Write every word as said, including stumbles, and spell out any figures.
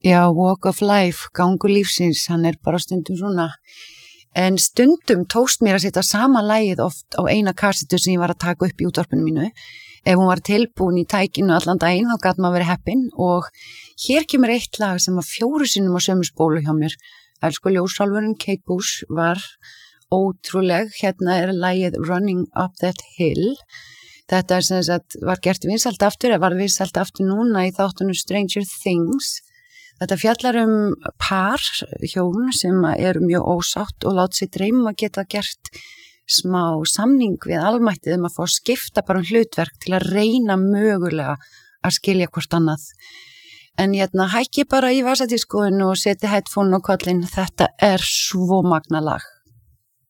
Já, walk of life, gangur lífsins, hann er bara stundum svona. En stundum tókst mér að setja sama lagið oft á eina kassetu sem ég var að taka upp í útvarpinu mínu. Ef hún var tilbúin í tækinu allan daginn, þá gat maður verið heppinn og hér kemur eitt lag sem var fjóru sinnum á sömu spólu hjá mér. Elsku ljósálfurinn Kate Bush var ótrúleg. Hérna er lagið Running Up That Hill. Þetta er sem sagt, var gert vinsælt aftur, eða var vinsælt aftur núna í þáttunum Stranger Things. Þetta fjallar um par hjón sem eru mjög ósátt og lát sér dreyma að geta gert smá samning við almættið um að fá að skipta bara um hlutverk til að reyna mögulega að skilja hvort annað. En hérna hækki bara í vasatískoðinu og seti headphone á kollin, þetta er svo magna lag.